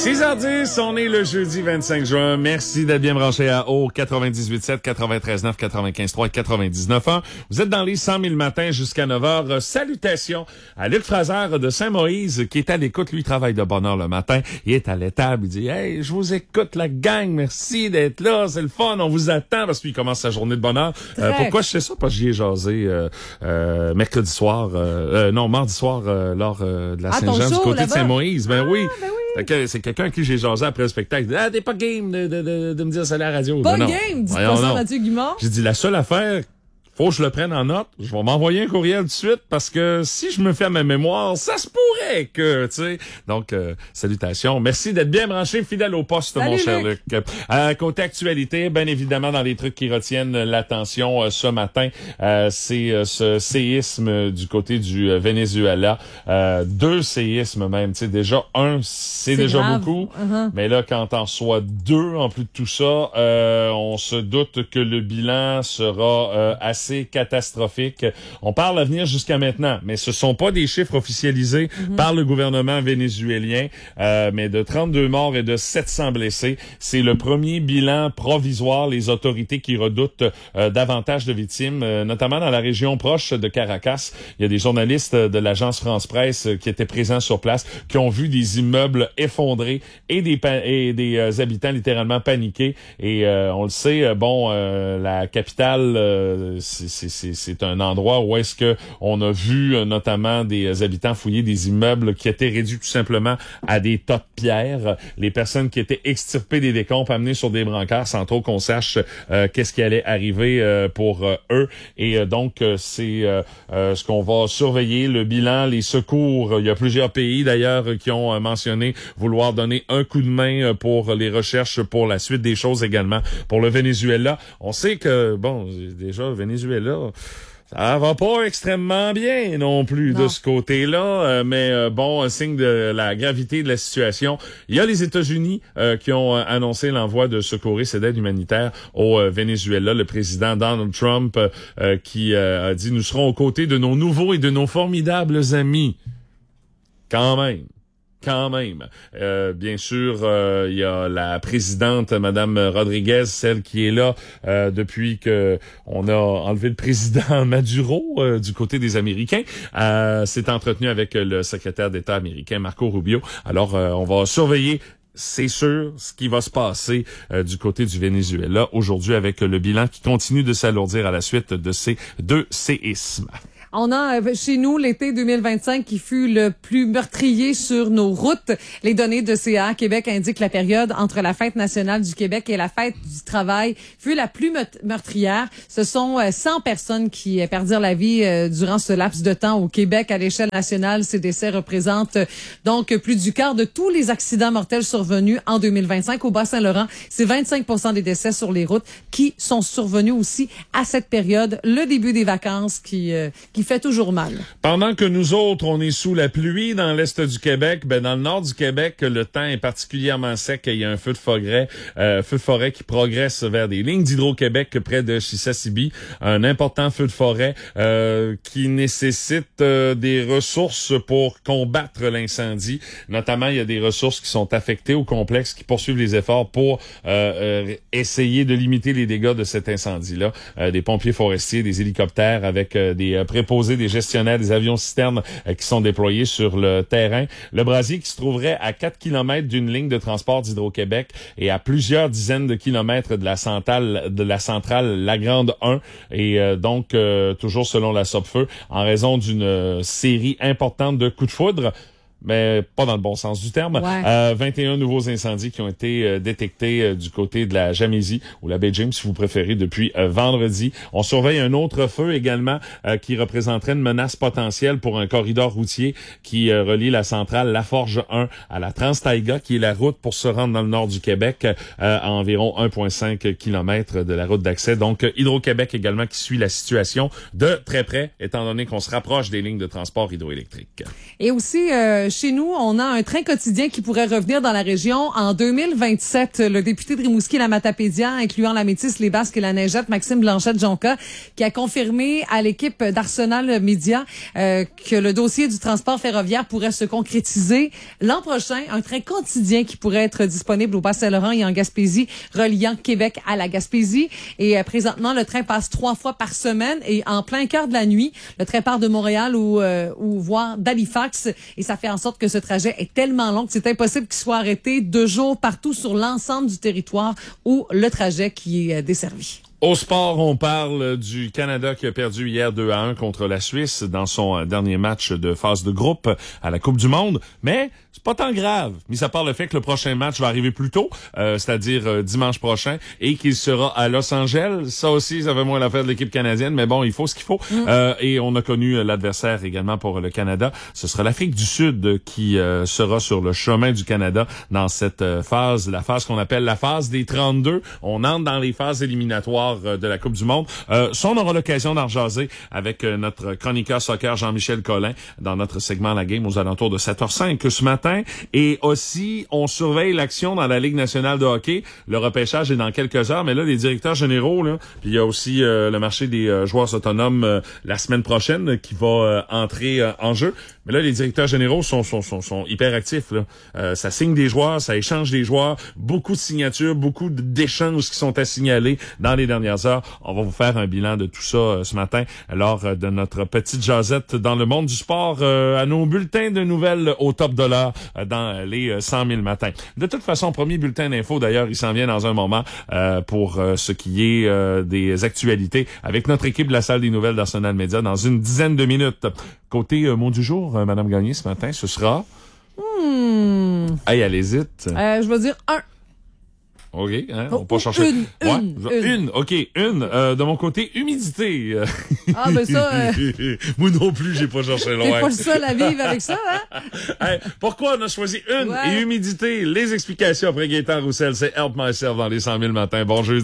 6h10, on est le jeudi 25 juin. Merci d'être bien branché à O 98.7, 93.9, 95.3 et 99.1. Vous êtes dans les 100 000 matins jusqu'à 9h. Salutations à Luc Fraser de Saint-Moïse qui est à l'écoute. Lui, il travaille de bonne heure le matin. Il est à l'étable. Il dit « Hey, je vous écoute la gang. Merci d'être là. C'est le fun. On vous attend. » Parce qu'il commence sa journée de bonne heure. Pourquoi je sais ça? Parce que j'y ai jasé mardi soir. Mardi soir lors de la Saint-Jean du côté de Saint-Moïse. Ben oui. C'est quelqu'un à qui j'ai jasé après le spectacle. Ah, t'es pas game de me dire ça à la radio. Pas game, dis pas ça, Mathieu Guimard. J'ai dit, la seule affaire, faut que je le prenne en note. Je vais m'envoyer un courriel tout de suite parce que si je me fais à ma mémoire, ça se pourrait que, tu sais. Donc, salutations. Merci d'être bien branché, fidèle au poste, mon cher Luc. Côté actualité, bien évidemment, dans les trucs qui retiennent l'attention ce matin, c'est ce séisme du côté du Venezuela. 2 séismes même. Tu sais, déjà, un, c'est déjà grave. Beaucoup. Mais là, quand on soit 2 en plus de tout ça, on se doute que le bilan sera assez catastrophique. On parle à venir jusqu'à maintenant, mais ce sont pas des chiffres officialisés par le gouvernement vénézuélien, mais de 32 morts et de 700 blessés. C'est le premier bilan provisoire. Les autorités qui redoutent davantage de victimes, notamment dans la région proche de Caracas. Il y a des journalistes de l'agence France-Presse qui étaient présents sur place, qui ont vu des immeubles effondrés et des habitants littéralement paniqués. Et on le sait, la capitale, c'est un endroit où est-ce que on a vu notamment des habitants fouiller des immeubles qui étaient réduits tout simplement à des tas de pierres. Les personnes qui étaient extirpées des décombres amenées sur des brancards sans trop qu'on sache qu'est-ce qui allait arriver pour eux. Et donc, c'est ce qu'on va surveiller, le bilan, les secours. Il y a plusieurs pays d'ailleurs qui ont mentionné vouloir donner un coup de main pour les recherches pour la suite des choses également. Pour le Venezuela, on sait que, déjà, le Venezuela, ça va pas extrêmement bien non plus de ce côté-là, mais un signe de la gravité de la situation. Il y a les États-Unis qui ont annoncé l'envoi de secouristes et d'aide humanitaire au Venezuela. Le président Donald Trump qui a dit « Nous serons aux côtés de nos nouveaux et de nos formidables amis. » Quand même. Bien sûr, il y a la présidente, Madame Rodriguez, celle qui est là depuis que on a enlevé le président Maduro du côté des Américains. S'est entretenue avec le secrétaire d'État américain, Marco Rubio. Alors, on va surveiller, c'est sûr, ce qui va se passer du côté du Venezuela aujourd'hui avec le bilan qui continue de s'alourdir à la suite de ces 2 séismes. On a chez nous l'été 2025 qui fut le plus meurtrier sur nos routes. Les données de CA Québec indiquent que la période entre la Fête nationale du Québec et la Fête du travail fut la plus meurtrière. Ce sont 100 personnes qui perdirent la vie durant ce laps de temps au Québec. À l'échelle nationale, ces décès représentent donc plus du quart de tous les accidents mortels survenus en 2025. Au Bas-Saint-Laurent, c'est 25% des décès sur les routes qui sont survenus aussi à cette période, le début des vacances qui fait toujours mal. Pendant que nous autres, on est sous la pluie dans l'est du Québec, dans le nord du Québec, le temps est particulièrement sec et il y a un feu de forêt qui progresse vers des lignes d'Hydro-Québec près de Chisasibi. Un important feu de forêt qui nécessite des ressources pour combattre l'incendie. Notamment, il y a des ressources qui sont affectées au complexe qui poursuivent les efforts pour essayer de limiter les dégâts de cet incendie-là. Des pompiers forestiers, des hélicoptères avec des préposés, des gestionnaires, des avions-citernes qui sont déployés sur le terrain. Le brasier qui se trouverait à 4 km d'une ligne de transport d'Hydro-Québec et à plusieurs dizaines de kilomètres de la centrale La Grande 1 et donc toujours selon la Sopfeu, en raison d'une série importante de coups de foudre. Mais pas dans le bon sens du terme. 21 nouveaux incendies qui ont été détectés du côté de la Jamésie ou la baie James, si vous préférez, depuis vendredi. On surveille un autre feu également qui représenterait une menace potentielle pour un corridor routier qui relie la centrale Laforge 1 à la Trans-Taïga, qui est la route pour se rendre dans le nord du Québec, à environ 1,5 km de la route d'accès. Donc, Hydro-Québec également qui suit la situation de très près, étant donné qu'on se rapproche des lignes de transport hydroélectrique. Et aussi, chez nous, on a un train quotidien qui pourrait revenir dans la région en 2027. Le député de Rimouski, la Matapédia, incluant la Métis, les Basques et la Neigette, Maxime Blanchette-Jonca, qui a confirmé à l'équipe d'Arsenal Média que le dossier du transport ferroviaire pourrait se concrétiser l'an prochain. Un train quotidien qui pourrait être disponible au Bas-Saint-Laurent et en Gaspésie, reliant Québec à la Gaspésie. Et présentement, le train passe 3 fois par semaine et en plein cœur de la nuit, le train part de Montréal ou voire d'Halifax, et ça fait en sorte que ce trajet est tellement long que c'est impossible qu'il soit arrêté 2 jours partout sur l'ensemble du territoire où le trajet qui est desservi. Au sport, on parle du Canada qui a perdu hier 2-1 contre la Suisse dans son dernier match de phase de groupe à la Coupe du Monde. Mais c'est pas tant grave, mis à part le fait que le prochain match va arriver plus tôt, c'est-à-dire dimanche prochain, et qu'il sera à Los Angeles. Ça aussi, ça fait moins l'affaire de l'équipe canadienne, mais bon, il faut ce qu'il faut. Et on a connu l'adversaire également pour le Canada. Ce sera l'Afrique du Sud qui sera sur le chemin du Canada dans cette phase, la phase qu'on appelle la phase des 32. On entre dans les phases éliminatoires de la Coupe du Monde. Ça, on aura l'occasion d'en jaser avec notre chroniqueur soccer Jean-Michel Collin dans notre segment La Game aux alentours de 7h05 ce matin. Et aussi, on surveille l'action dans la Ligue nationale de hockey. Le repêchage est dans quelques heures, mais là, les directeurs généraux, là, puis il y a aussi le marché des joueurs autonomes la semaine prochaine qui va entrer en jeu. Mais là, les directeurs généraux sont hyper actifs, là. Ça signe des joueurs, ça échange des joueurs, beaucoup de signatures, beaucoup d'échanges qui sont à signaler dans les dernières heures. On va vous faire un bilan de tout ça ce matin lors de notre petite jasette dans le monde du sport à nos bulletins de nouvelles au top dollar dans les 100 000 matins. De toute façon, premier bulletin d'info, d'ailleurs, il s'en vient dans un moment pour ce qui est des actualités avec notre équipe de la salle des nouvelles d'Arsenal Média dans une dizaine de minutes. Côté mot du jour, Madame Gagné, ce matin, ce sera... Hey, elle hésite. Je vais dire 1. OK, hein, on va pas chercher... Une. OK, une. De mon côté, humidité. Ah, ben ça... Moi non plus, j'ai pas cherché loin. T'es pas le seul à vivre avec ça, hein? Hey, pourquoi on a choisi une et humidité? Les explications après Gaëtan Roussel, c'est Help Myself dans les 100 000 matins. Bon jeudi.